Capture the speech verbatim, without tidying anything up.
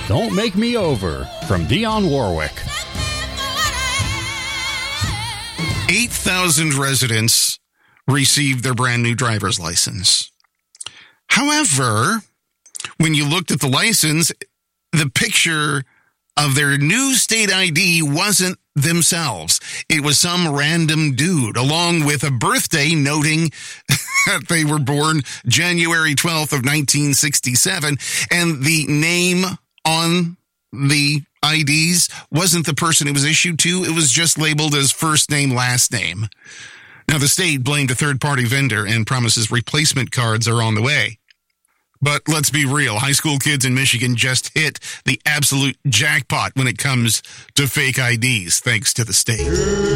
Don't Make Me Over from Dionne Warwick. eight thousand residents received their brand new driver's license. However, when you looked at the license, the picture of their new state I D wasn't themselves. It was some random dude, along with a birthday noting that they were born January twelfth of nineteen sixty-seven, and the name on the I Ds wasn't the person it was issued to. It was just labeled as first name, last name. Now, the state blamed a third-party vendor and promises replacement cards are on the way. But let's be real, high school kids in Michigan just hit the absolute jackpot when it comes to fake I Ds, thanks to the state.